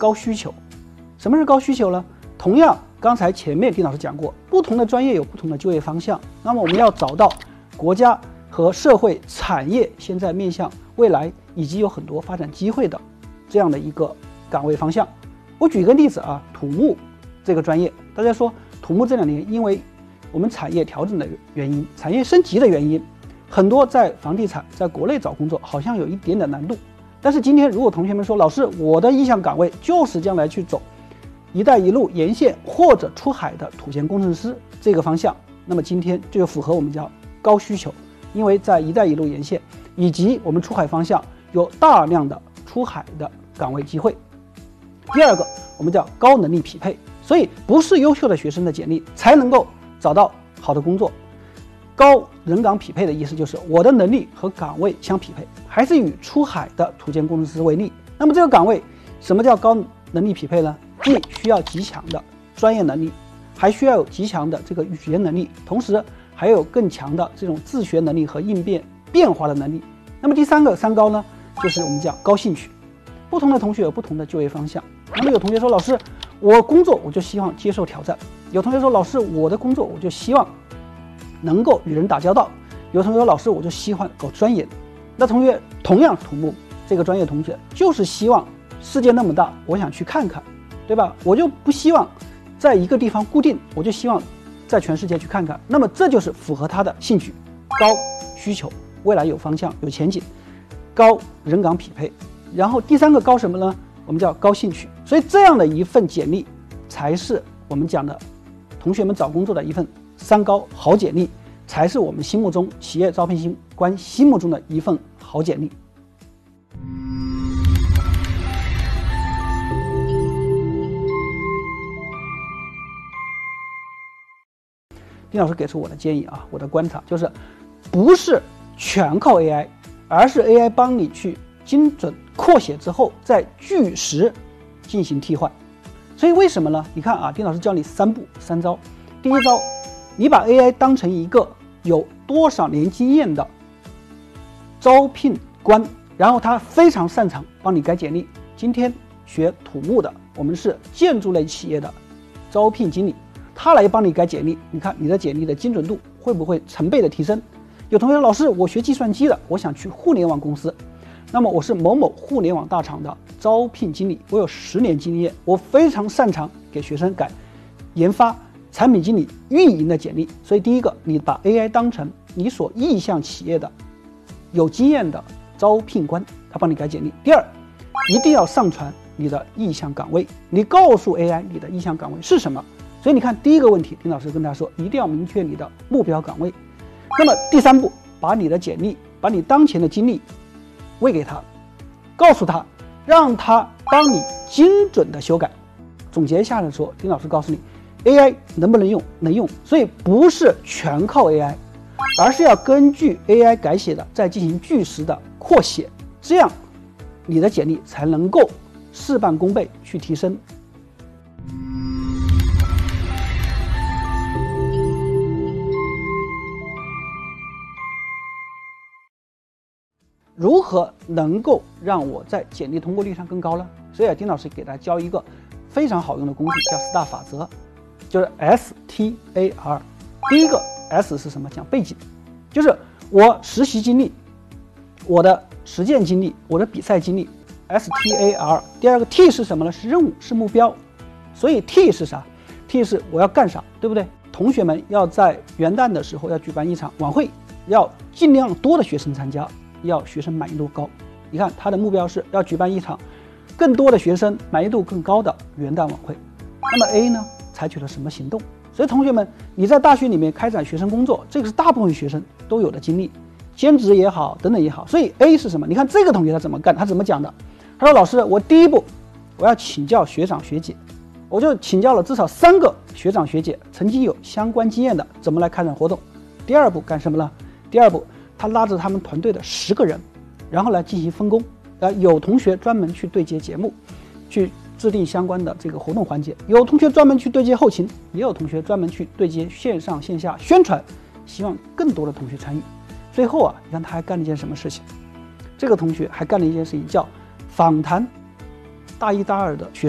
高需求。什么是高需求呢？同样，刚才前面丁老师讲过，不同的专业有不同的就业方向。那么我们要找到国家和社会产业现在面向未来以及有很多发展机会的这样的一个岗位方向。我举个例子啊，土木这个专业，大家说土木这2年因为我们产业调整的原因，产业升级的原因，很多在房地产在国内找工作好像有一点点难度。但是今天如果同学们说，老师，我的意向岗位就是将来去走一带一路沿线或者出海的土建工程师这个方向，那么今天这就符合我们叫高需求，因为在一带一路沿线以及我们出海方向有大量的出海的岗位机会。第二个，我们叫高能力匹配，所以不是优秀的学生的简历才能够找到好的工作。高人岗匹配的意思就是我的能力和岗位相匹配，还是以出海的土建工程师为例。那么这个岗位什么叫高能力匹配呢？既需要极强的专业能力，还需要有极强的这个语言能力，同时还有更强的这种自学能力和应变变化的能力。那么第三个3高呢，就是我们讲高兴趣。不同的同学有不同的就业方向。那么有同学说，老师，我工作我就希望接受挑战；有同学说，老师，我的工作我就希望能够与人打交道；有同学说，老师，我就希望搞钻研。那同学同样土木这个专业同学就是希望世界那么大，我想去看看，对吧？我就不希望在一个地方固定，我就希望在全世界去看看。那么这就是符合他的兴趣，高需求，未来有方向有前景，高人岗匹配。然后第3个高什么呢？我们叫高兴趣。所以这样的一份简历才是我们讲的同学们找工作的一份3高好简历，才是我们心目中企业招聘官心目中的一份好简历。丁老师给出我的建议啊，我的观察就是，不是全靠 AI， 而是 AI 帮你去精准扩写之后，再据实进行替换。所以为什么呢？你看啊，丁老师教你3步3招。第一招，你把 AI 当成一个有多少年经验的招聘官，然后他非常擅长帮你改简历。今天学土木的，我们是建筑类企业的招聘经理，他来帮你改简历，你看你的简历的精准度会不会成倍的提升？有同学老师，我学计算机的，我想去互联网公司，那么我是某某互联网大厂的招聘经理，我有10年经验，我非常擅长给学生改研发、产品经理、运营的简历。所以第一个，你把 AI 当成你所意向企业的有经验的招聘官，他帮你改简历。第二，一定要上传你的意向岗位，你告诉 AI 你的意向岗位是什么。所以你看，第一个问题，丁老师跟大家说，一定要明确你的目标岗位。那么第3步，把你的简历，把你当前的经历喂给他，告诉他，让他帮你精准的修改。总结一下来说，丁老师告诉你 AI 能不能用？能用。所以不是全靠 AI， 而是要根据 AI 改写的再进行据实的扩写，这样你的简历才能够事半功倍去提升。如何能够让我在简历通过率上更高呢？所以丁老师给大家教一个非常好用的工具，叫 STAR 法则，就是 STAR。第一个 S 是什么？讲背景，就是我实习经历、我的实践经历、我的比赛经历 ，STAR。第二个 T 是什么呢？是任务，是目标。所以 T 是啥 ？T 是我要干啥，对不对？同学们要在元旦的时候要举办一场晚会，要尽量多的学生参加。要学生满意度高，你看他的目标是要举办一场更多的学生满意度更高的元旦晚会。那么 A 呢，采取了什么行动？所以同学们，你在大学里面开展学生工作，这个是大部分学生都有的经历，兼职也好，等等也好。所以 A 是什么？你看这个同学他怎么干？他怎么讲的？他说：“老师，我第一步我要请教学长学姐，我就请教了至少3个学长学姐，曾经有相关经验的，怎么来开展活动。第二步干什么呢？第二步。”他拉着他们团队的10个人，然后来进行分工。有同学专门去对接节目，去制定相关的这个活动环节；有同学专门去对接后勤，也有同学专门去对接线上线下宣传，希望更多的同学参与。最后啊，你看他还干了一件什么事情？这个同学还干了一件事情，叫访谈大1、大2的学生。